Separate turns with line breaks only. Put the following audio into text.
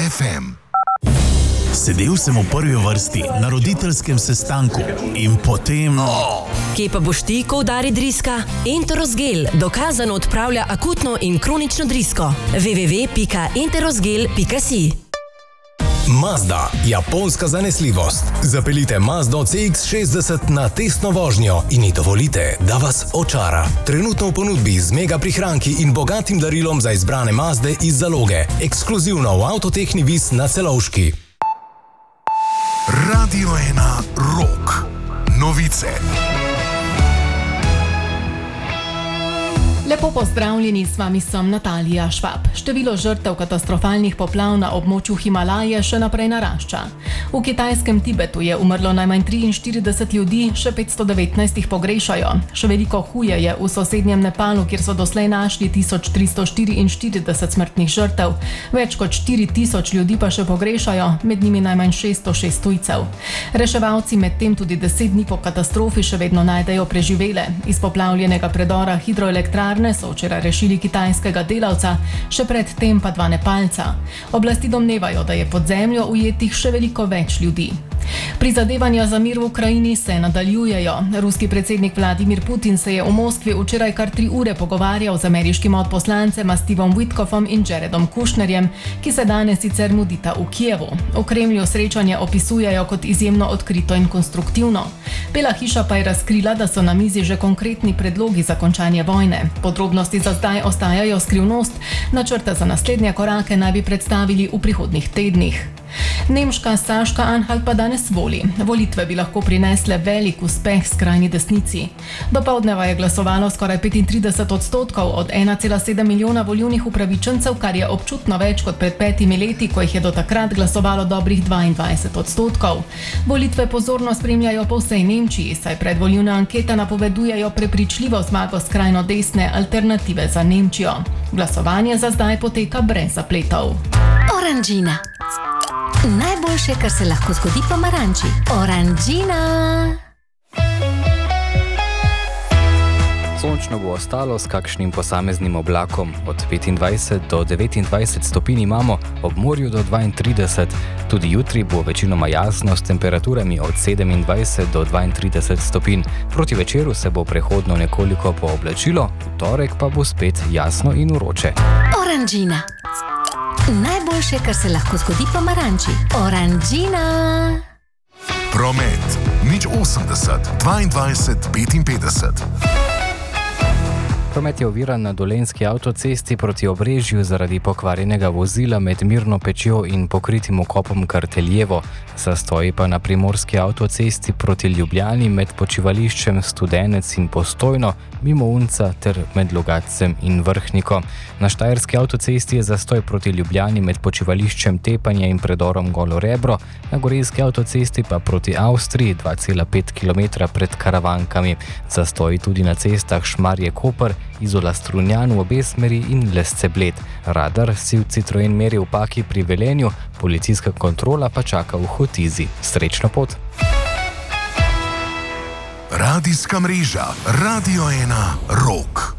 FM.
Sedel sem v prvi vrsti na roditeljskem sestanku in potem...
Kje pa boš ti, ko udari driska? Enterosgel dokazano odpravlja akutno in kronično drisko. www.enterosgel.si.
Mazda, japonska zanesljivost. Zapeljite Mazdo CX-60 na testno vožnjo in ji dovolite, da vas očara. Trenutno v ponudbi z mega prihranki in bogatim darilom za izbrane Mazde iz zaloge. Ekskluzivno v Avtotehni Vis na Celovški.
Radio 1 Rock. Novice.
Lepo pozdravljeni, s vami sem Natalija Švab. Število žrtev katastrofalnih poplav na območju Himalaje še naprej narašča. V kitajskem Tibetu je umrlo najmanj 43 ljudi, še 519 jih pogrešajo. Še veliko huje je v sosednjem Nepalu, kjer so doslej našli 1344 smrtnih žrtev. Več kot 4000 ljudi pa še pogrešajo, med njimi najmanj 606 tujcev. Reševalci medtem tudi 10 dni po katastrofi še vedno najdejo preživele. Iz poplavljenega predora hidroelektrarne so včeraj rešili kitajskega delavca, še pred tem pa 2 Nepalca. Oblasti domnevajo, da je pod zemljo ujetih še veliko več ljudi. Prizadevanja za mir v Ukrajini se nadaljujejo. Ruski predsednik Vladimir Putin se je v Moskvi včeraj kar 3 ure pogovarjal z ameriškim odposlancema Stevom Witkoffom in Jaredom Kushnerjem, ki se danes sicer mudita v Kijevu. V Kremlju srečanje opisujejo kot izjemno odkrito in konstruktivno. Bela hiša pa je razkrila, da so na mizi že konkretni predlogi za končanje vojne. Podrobnosti za zdaj ostajajo skrivnost, načrte za naslednje korake naj bi predstavili v prihodnjih tednih. Nemška Saška Anhalt pa danes voli. Volitve bi lahko prinesle velik uspeh skrajni desnici. Dopoldneva je glasovalo skoraj 35% od 1,7 milijona volilnih upravičencev, kar je občutno več kot pred 5 leti, ko jih je do takrat glasovalo dobrih 22%. Volitve pozorno spremljajo po vsej Nemčiji, saj predvolilne ankete napovedujejo prepričljivo zmago skrajno desne Alternative za Nemčijo. Glasovanje za zdaj poteka brez zapletov.
Oranžina. Najboljše, kar se lahko zgodi pomaranči. Oranžina.
Sončno bo ostalo s kakšnim posameznim oblakom. Od 25 do 29 stopinj imamo, ob morju do 32. Tudi jutri bo večinoma jasno s temperaturami od 27 do 32 stopinj. Proti večeru se bo prehodno nekoliko pooblačilo, v torek pa bo spet jasno in vroče.
Oranžina. Najboljše, kar se lahko zgodi pomaranči. Oranžina.
Promet. 080 22 55.
Promet je oviran na Dolenjski avtocesti proti Obrežju zaradi pokvarjenega vozila med Mirno Pečjo in pokritim vkopom Karteljevo. Zastoji pa na Primorski avtocesti proti Ljubljani med počivališčem Studenec in Postojno, mimo Unca ter med Logatcem in Vrhniko. Na Štajerski avtocesti je zastoj proti Ljubljani med počivališčem Tepanje in predorom Golo Rebro, na Gorenjski avtocesti pa proti Avstriji 2,5 km pred Karavankami. Zastoji tudi na cestah Šmarje-Koper, Izola Strunjan v obe smeri in Lesce-Bled. Radar si v Citroen meri v Paki pri Velenju, policijska kontrola pa čaka v Hotizi. Srečno pot!
Radijska mreža Radio 1 Rock.